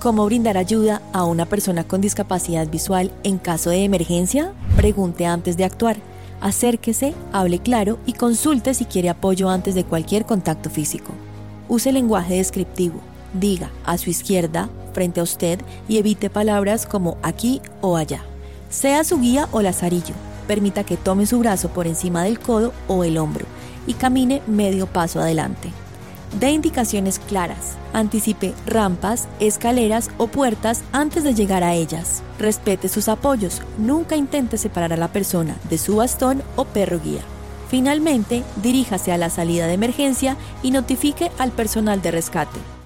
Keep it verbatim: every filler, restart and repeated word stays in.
¿Cómo brindar ayuda a una persona con discapacidad visual en caso de emergencia? Pregunte antes de actuar. Acérquese, hable claro y consulte si quiere apoyo antes de cualquier contacto físico. Use lenguaje descriptivo. Diga a su izquierda, frente a usted, y evite palabras como aquí o allá. Sea su guía o lazarillo. Permita que tome su brazo por encima del codo o el hombro y camine medio paso adelante. Dé indicaciones claras. Anticipe rampas, escaleras o puertas antes de llegar a ellas. Respete sus apoyos. Nunca intente separar a la persona de su bastón o perro guía. Finalmente, diríjase a la salida de emergencia y notifique al personal de rescate.